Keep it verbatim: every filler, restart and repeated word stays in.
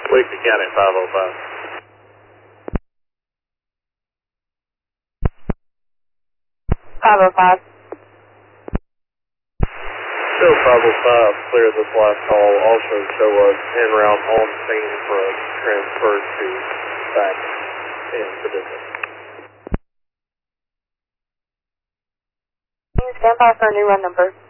Wasey County five oh five. five oh five. Show five oh five, clear this last call. Also show us en route on scene for a transfer to back in position. Stand by for a new run number.